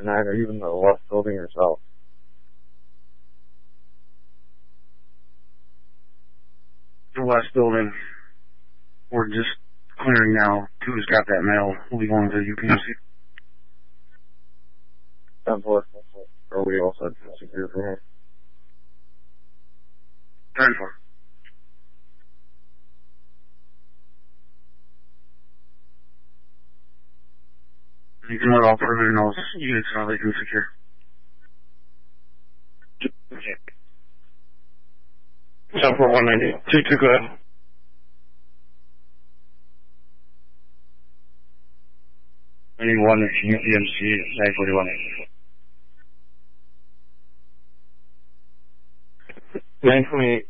tonight, or even the west building or south. The west building. We're just clearing now. Who's got that mail? We'll be going to UPMC. 10-4. Or we also had to secure from here. 10-4. You can let all perimeter knows units know they can secure. Okay. 10-4-190. 2-2, go ahead. Anyone at UPMC 941. 928.